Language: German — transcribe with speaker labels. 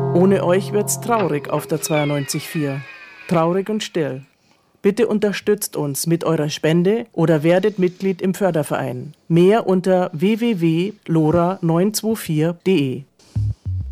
Speaker 1: Ohne euch wird's traurig auf der 92.4. Traurig und still. Bitte unterstützt uns mit eurer Spende oder werdet Mitglied im Förderverein. Mehr unter www.lora924.de.